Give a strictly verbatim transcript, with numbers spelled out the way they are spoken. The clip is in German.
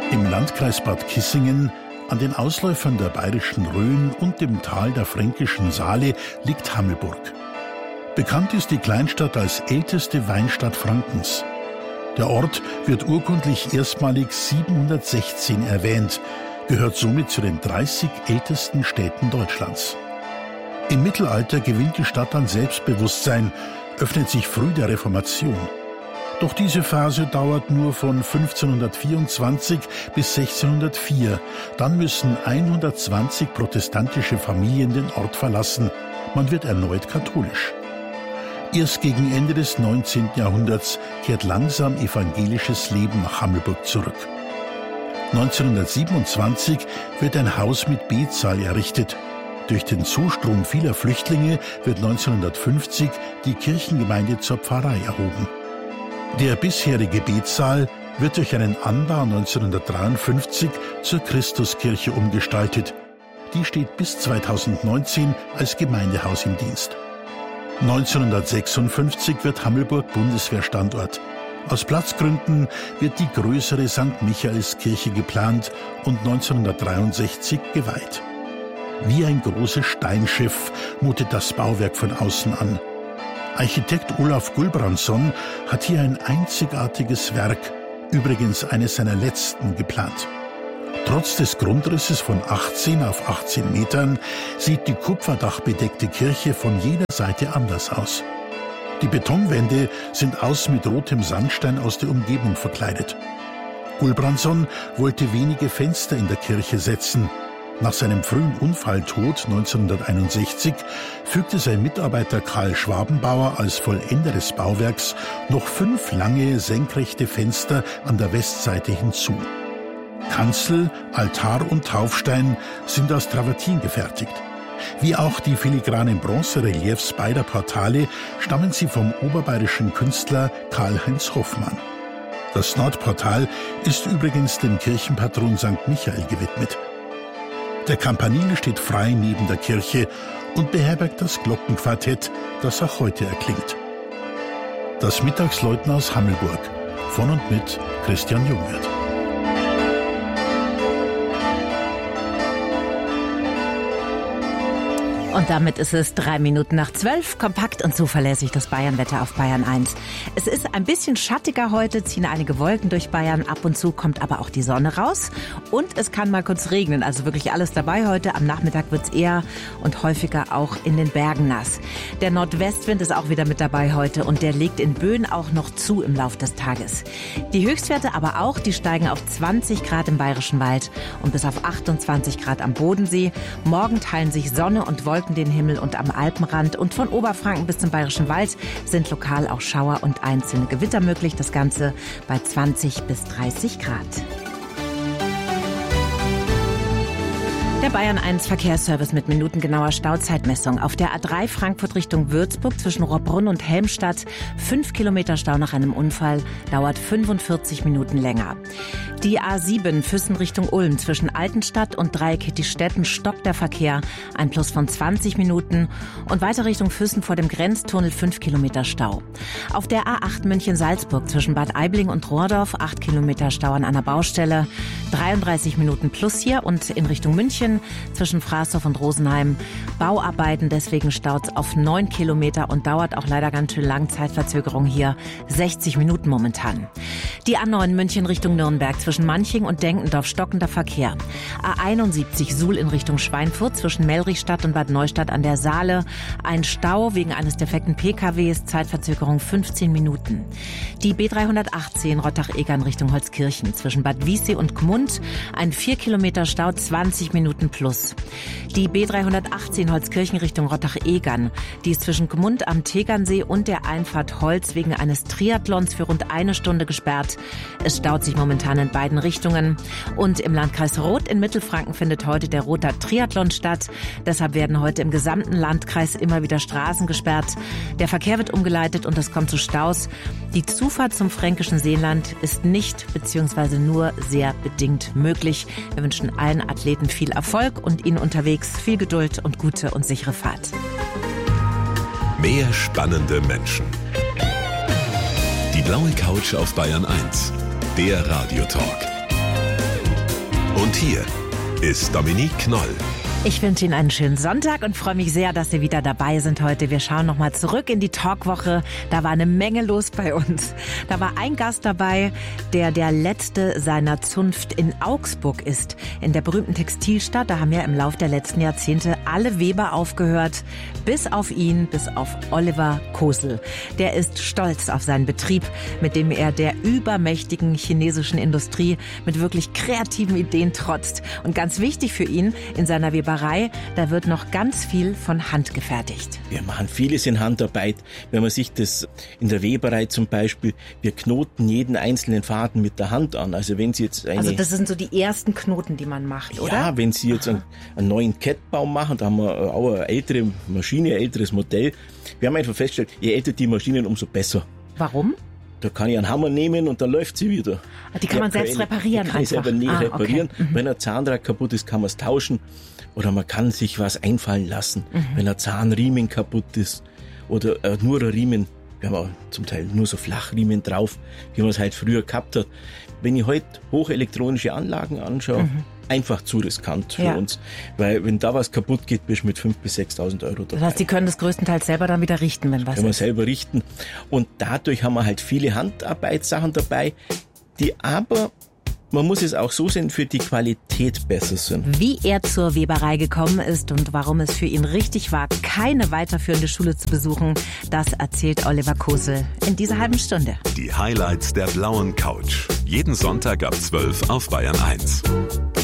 Im Landkreis Bad Kissingen, an den Ausläufern der bayerischen Rhön und dem Tal der fränkischen Saale, liegt Hammelburg. Bekannt ist die Kleinstadt als älteste Weinstadt Frankens. Der Ort wird urkundlich erstmalig siebenhundertsechzehn erwähnt, gehört somit zu den dreißig ältesten Städten Deutschlands. Im Mittelalter gewinnt die Stadt an Selbstbewusstsein, öffnet sich früh der Reformation. Doch diese Phase dauert nur von fünfzehnhundertvierundzwanzig bis sechzehnhundertvier. Dann müssen hundertzwanzig protestantische Familien den Ort verlassen. Man wird erneut katholisch. Erst gegen Ende des neunzehnten Jahrhunderts kehrt langsam evangelisches Leben nach Hammelburg zurück. neunzehnhundertsiebenundzwanzig wird ein Haus mit Betsaal errichtet. Durch den Zustrom vieler Flüchtlinge wird neunzehnhundertfünfzig die Kirchengemeinde zur Pfarrei erhoben. Der bisherige Betsaal wird durch einen Anbau neunzehnhundertdreiundfünfzig zur Christuskirche umgestaltet. Die steht bis zweitausendneunzehn als Gemeindehaus im Dienst. neunzehnhundertsechsundfünfzig wird Hammelburg Bundeswehrstandort. Aus Platzgründen wird die größere Sankt Michaelskirche geplant und neunzehnhundertdreiundsechzig geweiht. Wie ein großes Steinschiff mutet das Bauwerk von außen an. Architekt Olaf Gulbrandsson hat hier ein einzigartiges Werk, übrigens eines seiner letzten, geplant. Trotz des Grundrisses von achtzehn auf achtzehn Metern sieht die kupferdachbedeckte Kirche von jeder Seite anders aus. Die Betonwände sind außen mit rotem Sandstein aus der Umgebung verkleidet. Gulbrandsson wollte wenige Fenster in der Kirche setzen. Nach seinem frühen Unfalltod neunzehnhunderteinundsechzig fügte sein Mitarbeiter Karl Schwabenbauer als Vollender des Bauwerks noch fünf lange senkrechte Fenster an der Westseite hinzu. Kanzel, Altar und Taufstein sind aus Travertin gefertigt. Wie auch die filigranen Bronzereliefs beider Portale stammen sie vom oberbayerischen Künstler Karl-Heinz Hoffmann. Das Nordportal ist übrigens dem Kirchenpatron Sankt Michael gewidmet. Der Campanile steht frei neben der Kirche und beherbergt das Glockenquartett, das auch heute erklingt. Das Mittagsläuten aus Hammelburg, von und mit Christian Jungwirth. Und damit ist es drei Minuten nach zwölf, kompakt und zuverlässig das Bayernwetter auf Bayern eins. Es ist ein bisschen schattiger heute, ziehen einige Wolken durch Bayern, ab und zu kommt aber auch die Sonne raus und es kann mal kurz regnen, also wirklich alles dabei heute. Am Nachmittag wird es eher und häufiger auch in den Bergen nass. Der Nordwestwind ist auch wieder mit dabei heute und der legt in Böen auch noch zu im Lauf des Tages. Die Höchstwerte aber auch, die steigen auf zwanzig Grad im Bayerischen Wald und bis auf achtundzwanzig Grad am Bodensee. Morgen teilen sich Sonne und Wolken den Himmel und am Alpenrand und von Oberfranken bis zum Bayerischen Wald sind lokal auch Schauer und einzelne Gewitter möglich. Das Ganze bei zwanzig bis dreißig Grad. Der Bayern eins Verkehrsservice mit minutengenauer Stauzeitmessung. Auf der A drei Frankfurt Richtung Würzburg zwischen Rohrbrunn und Helmstadt. Fünf Kilometer Stau nach einem Unfall, dauert fünfundvierzig Minuten länger. Die A sieben Füssen Richtung Ulm zwischen Altenstadt und Dreieck-Hittichstetten stoppt der Verkehr. Ein Plus von zwanzig Minuten. Und weiter Richtung Füssen vor dem Grenztunnel fünf Kilometer Stau. Auf der A acht München-Salzburg zwischen Bad Aibling und Rohrdorf acht Kilometer Stau an einer Baustelle. dreiunddreißig Minuten plus hier und in Richtung München zwischen Fraßdorf und Rosenheim. Bauarbeiten, deswegen staut es auf neun Kilometer und dauert auch leider ganz schön lang. Zeitverzögerung hier sechzig Minuten momentan. Die A neun München Richtung Nürnberg zwischen Manching und Denkendorf stockender Verkehr. A einundsiebzig Suhl in Richtung Schweinfurt zwischen Mellrichstadt und Bad Neustadt an der Saale. Ein Stau wegen eines defekten P K Ws, Zeitverzögerung fünfzehn Minuten. Die B dreihundertachtzehn Rottach-Egern Richtung Holzkirchen zwischen Bad Wiessee und Gmund. Ein vier Kilometer Stau, zwanzig Minuten plus. Die B dreihundertachtzehn Holzkirchen Richtung Rottach-Egern. Die ist zwischen Gmund am Tegernsee und der Einfahrt Holz wegen eines Triathlons für rund eine Stunde gesperrt. Es staut sich momentan in beiden Richtungen. Und im Landkreis Roth in Mittelfranken findet heute der Rother Triathlon statt. Deshalb werden heute im gesamten Landkreis immer wieder Straßen gesperrt. Der Verkehr wird umgeleitet und es kommt zu Staus. Die Zufahrt zum fränkischen Seenland ist nicht bzw. nur sehr bedingt möglich. Wir wünschen allen Athleten viel Erfolg und ihnen unterwegs viel Geduld und gute und sichere Fahrt. Mehr spannende Menschen. Die blaue Couch auf Bayern eins. Der Radiotalk. Und hier ist Dominique Knoll. Ich wünsche Ihnen einen schönen Sonntag und freue mich sehr, dass Sie wieder dabei sind heute. Wir schauen nochmal zurück in die Talkwoche. Da war eine Menge los bei uns. Da war ein Gast dabei, der der letzte seiner Zunft in Augsburg ist. In der berühmten Textilstadt. Da haben ja im Lauf der letzten Jahrzehnte alle Weber aufgehört. Bis auf ihn, bis auf Oliver Kosel. Der ist stolz auf seinen Betrieb, mit dem er der übermächtigen chinesischen Industrie mit wirklich kreativen Ideen trotzt. Und ganz wichtig für ihn in seiner Weberei, da wird noch ganz viel von Hand gefertigt. Wir machen vieles in Handarbeit. Wenn man sich das in der Weberei zum Beispiel, wir knoten jeden einzelnen Faden mit der Hand an. Also wenn Sie jetzt eine... Also das sind so die ersten Knoten, die man macht, oder? Ja, wenn Sie jetzt einen, einen neuen Kettbaum machen, da haben wir auch eine ältere Maschine, ein älteres Modell. Wir haben einfach festgestellt, je älter die Maschinen, umso besser. Warum? Da kann ich einen Hammer nehmen und dann läuft sie wieder. Die kann man ja, selbst reparieren die kann ich einfach. selber nie ah, reparieren. Okay. Mhm. Wenn ein Zahnrad kaputt ist, kann man es tauschen. Oder man kann sich was einfallen lassen. Mhm. Wenn ein Zahnriemen kaputt ist oder äh, nur ein Riemen. Wir haben auch zum Teil nur so Flachriemen drauf, wie man es halt früher gehabt hat. Wenn ich heute hochelektronische Anlagen anschaue, mhm. einfach zu riskant für ja. uns. Weil wenn da was kaputt geht, bist du mit fünftausend bis sechstausend Euro dabei. Das heißt, Sie können das größtenteils selber dann wieder richten, wenn was Können wir ist. selber richten. Und dadurch haben wir halt viele Handarbeitssachen dabei, die aber, man muss es auch so sehen, für die Qualität besser sind. Wie er zur Weberei gekommen ist und warum es für ihn richtig war, keine weiterführende Schule zu besuchen, das erzählt Oliver Kosel in dieser halben Stunde. Die Highlights der blauen Couch. Jeden Sonntag ab zwölf auf Bayern eins.